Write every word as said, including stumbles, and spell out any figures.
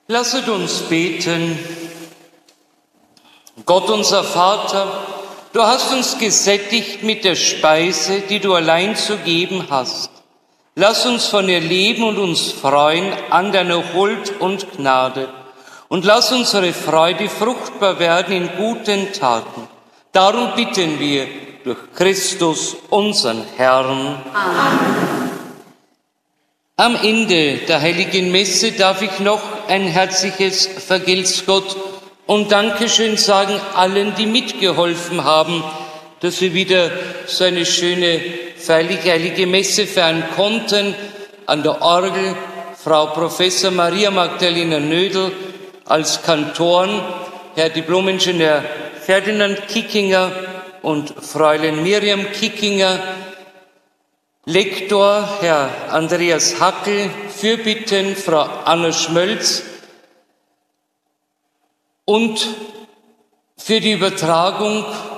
Lasset uns beten. Gott, unser Vater, du hast uns gesättigt mit der Speise, die du allein zu geben hast. Lass uns von ihr leben und uns freuen an deiner Huld und Gnade. Und lass unsere Freude fruchtbar werden in guten Taten. Darum bitten wir durch Christus, unseren Herrn. Amen. Am Ende der heiligen Messe darf ich noch ein herzliches Vergelt's Gott und Dankeschön sagen allen, die mitgeholfen haben, dass wir wieder so eine schöne, feierliche, heilige Messe feiern konnten. An der Orgel Frau Professor Maria Magdalena Nödel, als Kantoren Herr Diplom-Ingenieur Ferdinand Kickinger und Fräulein Miriam Kickinger, Lektor Herr Andreas Hackel, Fürbitten Frau Anna Schmölz und für die Übertragung